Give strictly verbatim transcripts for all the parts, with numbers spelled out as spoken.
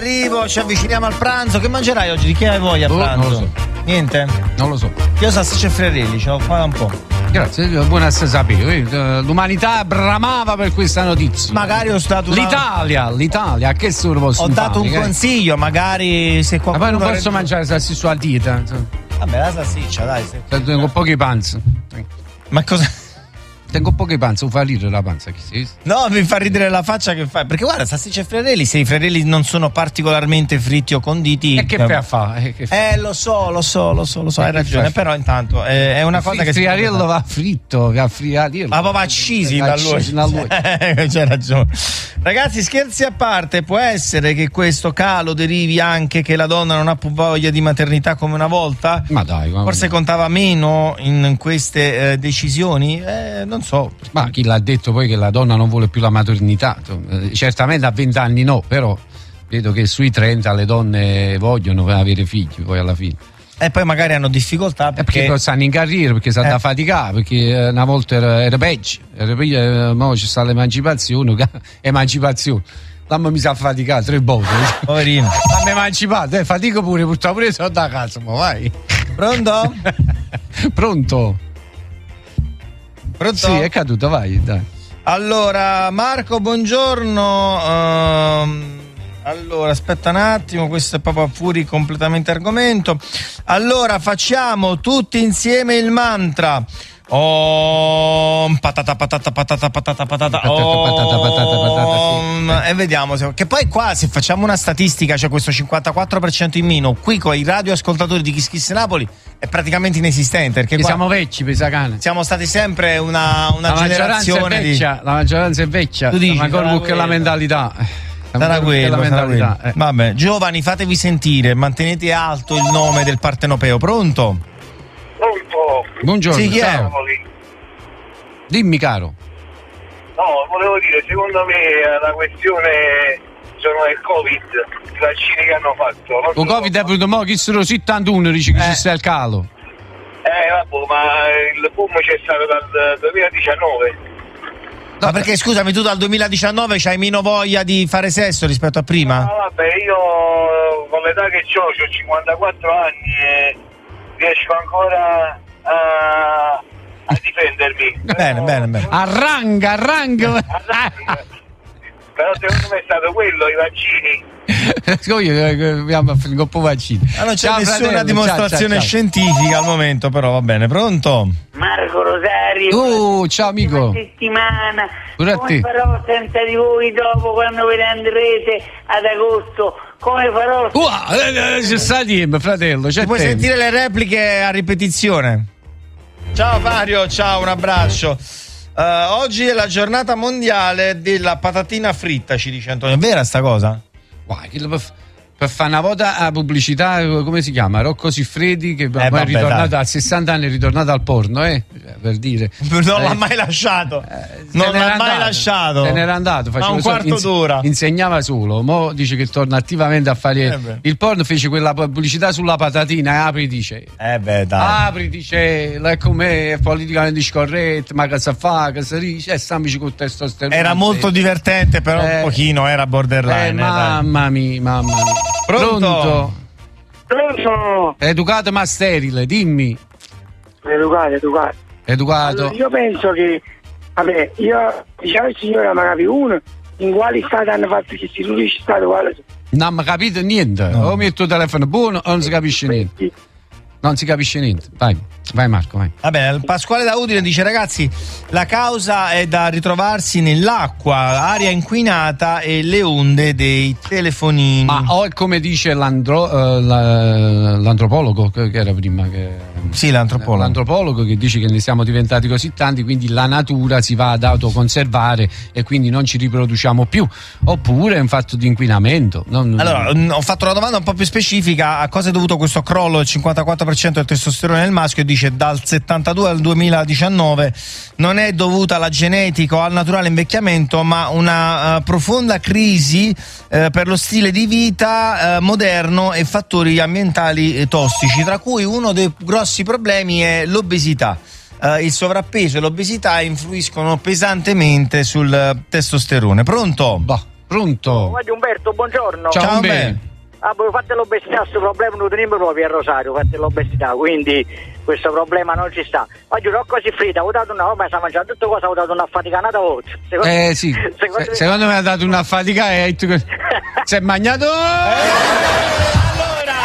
Arrivo, ci avviciniamo al pranzo. Che mangerai oggi? Di che hai voglia a Oh, pranzo? non lo so. Niente? Non lo so. Io salsiccia e frerelli, ce l'ho qua un po'. Grazie, buona a sapere. L'umanità bramava per questa notizia. Magari ho stato una... L'Italia, l'Italia, che solo posso Ho fare, dato un che... consiglio, magari se Ma qualcuno... poi non posso avrebbe- mangiare salsiccia a dieta. Vabbè, la salsiccia, dai. Se... Tengo pochi panzi. Ma cosa... Tengo pochi panzi, fa ridere la panza. Chi si... No, mi fa ridere la faccia che fai. Perché guarda, salsiccia e frerelli, se i frerelli non sono particolarmente fritti o conditi... E che fai a fare? Eh, Eh, lo so, lo so, lo so, lo so, hai che ragione. fai? Però intanto eh, è una cosa il che... si friariello potrebbe va fritto, che a friariello. Ma proprio accisi da lui. Accisi da lui. Eh, c'è ragione. Ragazzi, scherzi a parte, può essere che questo calo derivi anche che la donna non ha più voglia di maternità come una volta? Ma dai, ma... Forse contava meno in queste eh, decisioni? Eh, non so. Ma chi l'ha detto poi che la donna non vuole più la maternità? Eh, certamente a venti anni no, però vedo che sui trenta le donne vogliono avere figli poi alla fine. E poi magari hanno difficoltà Perché, perché... perché stanno in carriera, perché stanno Eh. da faticare, perché eh, una volta era, era peggio, era peggio, eh, mo ci sta l'emancipazione, ca- emancipazione. Dammi mi sa faticare tre volte. Poverino. Dammi emancipato, eh, fatico pure, purtroppo pure sono da casa, ma vai. Pronto? Pronto? Pronto? Sì, è caduto, vai, dai. Allora, Marco, buongiorno. Ehm, allora, aspetta un attimo, questo è proprio fuori completamente argomento. Allora, facciamo tutti insieme il mantra. Om patata patata patata patata patata Patata, patata, patata, patata, sì. Om. E vediamo se, che poi qua se facciamo una statistica c'è questo cinquantaquattro per cento in meno. Qui con i radioascoltatori di Kiss Kiss Napoli è praticamente inesistente perché Che qua siamo vecchi, pesa cane. siamo stati sempre una, una La maggioranza è generazione di... vecchia, la maggioranza è vecchia, Tu dici, ma ancora sarà perché la quello. mentalità. Sarà quello, la sarà mentalità. quello. eh. Vabbè, giovani, fatevi sentire, mantenete alto il nome del partenopeo. Pronto? Pronto? Buongiorno, Sì, chi è? ciao. Dimmi caro. No, volevo dire, secondo me la questione sono il Covid, i vaccini che hanno fatto. Non O so- Covid è venuto mo' chi sono settantuno dice che Eh. ci sta il calo. Eh, vabbè, ma il boom c'è stato dal duemiladiciannove. Ma perché scusami, tu dal duemiladiciannove c'hai meno voglia di fare sesso rispetto a Ma prima? vabbè, io con l'età che ho, ho cinquantaquattro anni e riesco ancora a, a difendermi. Bene, bene, bene. Arranga, arranga. Però secondo me è stato quello, i vaccini. Abbiamo finito un po' vaccini. Ah, non c'è Ciao, nessuna fratello, dimostrazione ciao, ciao, ciao. scientifica al momento, però va bene. Pronto? Marco Rosario, Oh, ciao amico. una settimana, Pure a come te. farò senza di voi dopo quando ve ne andrete ad agosto? Come farò? Uah, eh, eh, ci sta tempo, fratello, c'è Ti puoi tempo. sentire le repliche a ripetizione. Ciao Mario, ciao, un abbraccio. Eh, oggi è la giornata mondiale della patatina fritta, ci dice Antonio. È vera sta cosa? Guarda, che lo- per, per fare una volta a pubblicità, come si chiama? Rocco Siffredi, che poi vabbè, è ritornato dai. a sessanta anni, è ritornato al porno, eh? Per dire. Non l'ha Eh, mai lasciato. se non n'era l'ha mai andato, lasciato. Se n'era andato, Ma faceva un solo- quarto d'ora. Insegnava solo. Mo dice che torna attivamente a fare Eh beh. il porno, fece quella pubblicità sulla patatina e apri dice. Eh beh, dai. Apri, dice, lei com'è, è politicamente scorretto, ma cosa fa, cosa dice, e stammici col testosterone. Era molto divertente, però Eh. un pochino era borderline. Eh, eh, dai. mamma mia, mamma mia. Pronto? Pronto? Educato ma sterile, dimmi. Educato, educato. Educato. Allora, io penso che, vabbè, io, diciamo il signore ma capi uno, in quale stato hanno fatto che si riesce stato quale Non mi capite niente. No. O metto il telefono buono o non si capisce niente. Non si capisce niente. Vai, vai Marco, vai. Vabbè, Pasquale da Udine dice: ragazzi, la causa è da ritrovarsi nell'acqua, aria inquinata e le onde dei telefonini. Ma o è come dice l'andro, eh, la- l'antropologo che che era prima che Sì, l'antropologo. l'antropologo che dice che ne siamo diventati così tanti, quindi la natura si va ad autoconservare e quindi non ci riproduciamo più. Oppure è un fatto di inquinamento. Non- Allora, mh, ho fatto una domanda un po' più specifica: a cosa è dovuto questo crollo del cinquantaquattro per cento del testosterone nel maschio? E dice dal settantadue al duemiladiciannove non è dovuta alla genetica o al naturale invecchiamento, ma una uh, profonda crisi uh, per lo stile di vita uh, moderno e fattori ambientali eh, tossici, tra cui uno dei grossi problemi è l'obesità. Uh, il sovrappeso e l'obesità influiscono pesantemente sul uh, testosterone. Pronto? Boh, Pronto? Guardi Umberto, buongiorno. Ciao, Ciao, Umberto. Umberto. Ah, voi fate l'obesità, questo problema non teniamo proprio a Rosario, fate l'obesità, quindi questo problema non ci sta. Oggi ho così fritta, ho dato una, ormai sta mangiando tutte cose, ho dato una affaticata volta. Secondo, Eh sì, secondo, Se- me... secondo me ha dato una fatica e tu... si è magnato. Allora,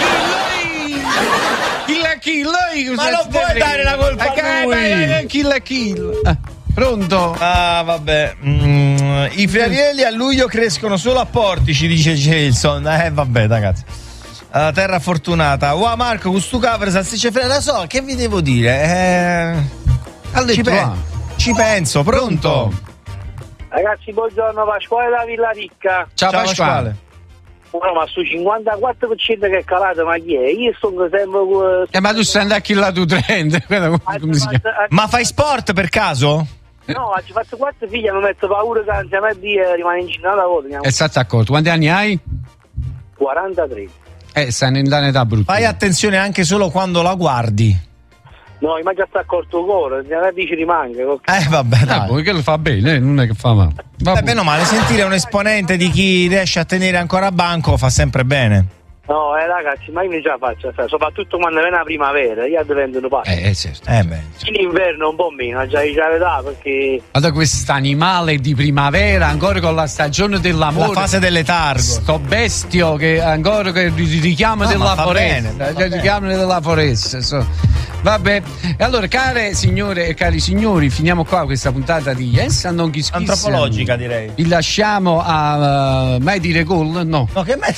Kill a kill, lei Ma non puoi dare la colpa a lui. Kill a kill. Ah, pronto? ah, vabbè. Mm, I friarielli a luglio crescono solo a Portici, dice Jason. Eh, vabbè, ragazzi. Uh, terra fortunata. Wow, Marco, questo cover salsicce fredde. La so, che vi devo dire? Eh, ci, pe- ci penso, pronto? Ragazzi, buongiorno, Pasquale da Villa Ricca. Ciao, Ciao, Pasquale. Pasquale. No, ma su cinquantaquattro per cento che è calato, ma chi è? Io sono sempre... Eh, ma tu stai andando a killare tu trenta. Come si chiama? Ma fai sport per caso? No, ci faccio quattro figli, mi metto paura che anzi a me di rimane incinata la volta. È stato accorto. Quanti anni hai? quarantatré. Eh, stai in età brutta. Fai attenzione anche solo quando la guardi. No, ma già sta accorto il cuore, ne dici rimanga. Eh, vabbè, Ah, dai. poi che lo fa bene, eh, non è che fa male. Beh, meno male, sentire un esponente di chi riesce a tenere ancora banco fa sempre bene. No, eh ragazzi, ma io non ce la faccio, sai, soprattutto quando viene la primavera, io diventano pazzi. Eh, eh, certo. Eh, beh. In inverno un po' meno, già dice la verità, perché... Guarda quest'animale di primavera, ancora con la stagione dell'amore. La fase del letargo. Sto bestio che ancora che ri- richiamo No, ma della fa foresta. bene, fa Cioè, richiamo della foresta. so. Vabbè. E allora, care signore e cari signori, finiamo qua questa puntata di Yes and Non Kiss Kiss. Antropologica, direi. Vi lasciamo a uh, mai dire gol? No. No, che me...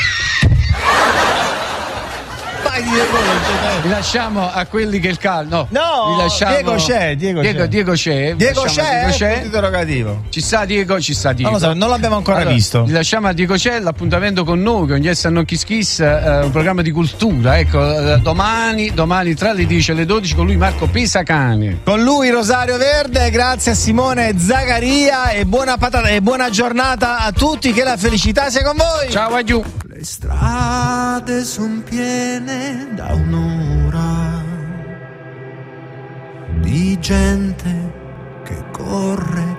Vai dire quello, Vi lasciamo a quelli che il caldo. No, No, vi lasciamo... Diego c'è, Diego Diego, c'è. Diego c'è. Vi Diego lasciamo a c'è, Diego eh, c'è. punto interrogativo. Ci sta Diego, ci sta Diego. Non lo so, non l'abbiamo ancora Allora, visto. Vi lasciamo a Diego c'è l'appuntamento con noi, con Yes and Non Kiss Kiss, eh, un programma di cultura. Ecco, eh, domani, domani tra le dieci e le dodici con lui Marco Pesacani. Con lui Rosario Verde, grazie a Simone Zagaria e buona patata e buona giornata a tutti, che la felicità sia con voi. Ciao, adiù. Le strade son piene da un'ora di gente che corre